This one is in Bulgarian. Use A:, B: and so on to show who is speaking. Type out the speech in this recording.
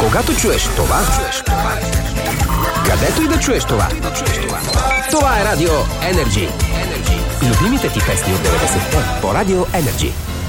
A: Когато чуеш това, където и да чуеш това, това е Радио Energy. Любимите ти песни от 90-те по Радио Energy.